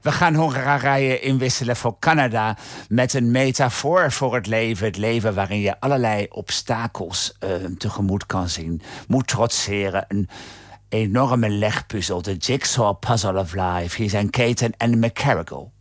We gaan Hongarije inwisselen voor Canada met een metafoor voor het leven. Het leven waarin je allerlei obstakels tegemoet kan zien. Moet trotseren. Een enorme legpuzzel. De jigsaw puzzle of life. Hier zijn Kate en Anne McCarrigal.